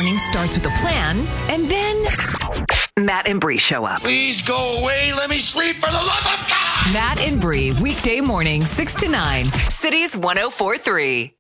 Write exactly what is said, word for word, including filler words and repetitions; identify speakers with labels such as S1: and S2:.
S1: morning starts with a plan, and then Matt and Bree show up.
S2: Please go away. Let me sleep for the love of God.
S1: Matt and Bree, weekday morning, six to nine. Cities one oh four three.